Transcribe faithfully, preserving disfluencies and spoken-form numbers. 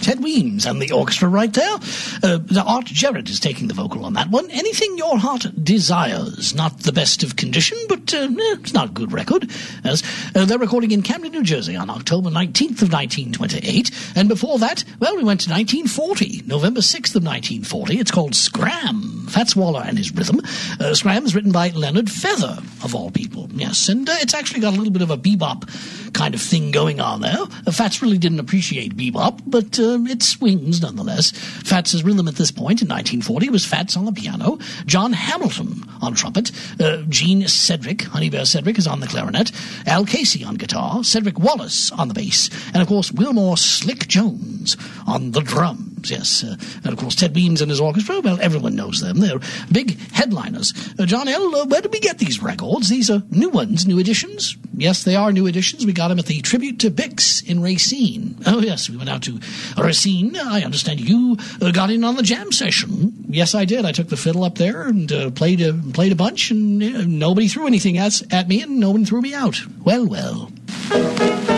Ted Weems and the orchestra right there. Uh, the Art Jarrett is taking the vocal on that one. Anything Your Heart Desires. Not the best of condition, but uh, eh, it's not a good record. As, uh, they're recording in Camden, New Jersey on October nineteenth of nineteen twenty-eight. And before that, well, we went to nineteen forty, November sixth of nineteen forty. It's called Scram, Fats Waller and His Rhythm. Uh, Scram is written by Leonard Feather, of all people. Yes, and uh, it's actually got a little bit of a bebop kind of thing going on there. Uh, Fats really didn't appreciate bebop, but uh, it swings nonetheless. Fats' rhythm at this point in nineteen forty was Fats on the piano, John Hamilton on trumpet, uh, Gene Cedric, Honey Bear Cedric, is on the clarinet, Al Casey on guitar, Cedric Wallace on the bass, and of course Wilmore Slick Jones on the drums. Yes, uh, and of course Ted Weems and his orchestra, well, everyone knows them. They're big headliners. Uh, John L., uh, where did we get these records? These are new ones, new editions? Yes, they are new editions. We got them at the Tribute to Bix in Racine. Oh, yes, we went out to Racine. I understand you uh, got in on the jam session. Yes, I did. I took the fiddle up there and uh, played, a, played a bunch, and uh, nobody threw anything at, at me, and no one threw me out. Well, well.